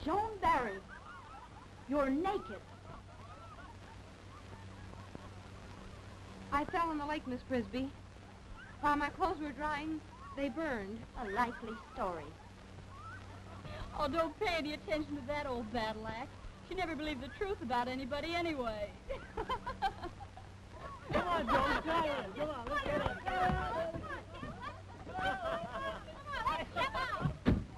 Joan Barry, you're naked. I fell in the lake, Miss Frisbee. While my clothes were drying, they burned. A likely story. Oh, don't pay any attention to that old battle axe. She never believed the truth about anybody anyway. Come on, Joan, try it. Come on, let's get it.